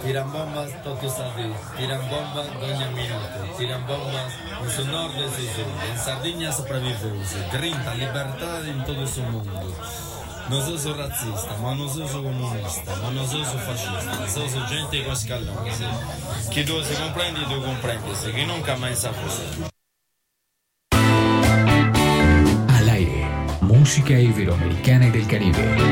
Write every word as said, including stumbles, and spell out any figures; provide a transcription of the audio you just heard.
tiran bombas, Toto Sadí, tiran bombas, Doña Minuto, tiran bombas en su norte e sul, en Sardegna sopravvivuti, grinta, libertà in tutto il mondo. Non so sono razzista, ma non so sono comunista, ma non so sono fascista, so sono gente con scalone. Chi tu si comprendi, tu comprendi, che nunca mai saprò. Al aire, música iberoamericana y del Caribe.